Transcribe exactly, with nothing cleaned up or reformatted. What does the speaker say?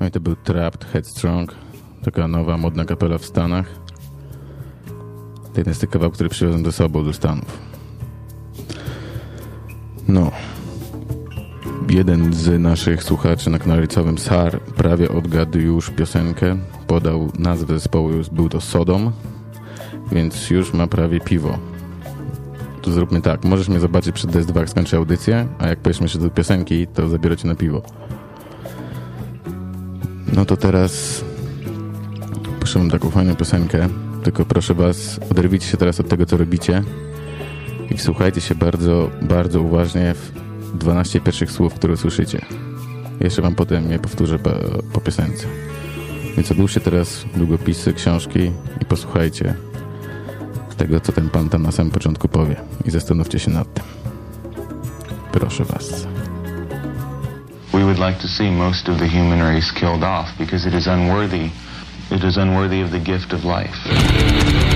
No i to był Trapped, Headstrong, taka nowa, modna kapela w Stanach. To jeden z tych kawałków, który przywiozłem ze sobą do Stanów. No. Jeden z naszych słuchaczy na kanale Ricowym, Sar, prawie odgadł już piosenkę. Podał nazwę zespołu, był to Sodom, więc już ma prawie piwo. To zróbmy tak, możesz mnie zobaczyć przed D S dwa, jak skończę audycję, a jak powiesz mi jeszcze do piosenki, to zabiorę cię na piwo. No to teraz puszczę wam taką fajną piosenkę, tylko proszę was, oderwijcie się teraz od tego, co robicie i wsłuchajcie się bardzo, bardzo uważnie w dwanaście pierwszych słów, które słyszycie. Jeszcze wam potem je powtórzę po, po piosence. Więc odłóżcie teraz długopisy, książki i posłuchajcie tego, co ten pan tam na samym początku powie. I zastanówcie się nad tym. Proszę was. We would like to see most of the human race killed off because it is unworthy. It is unworthy of the gift of life.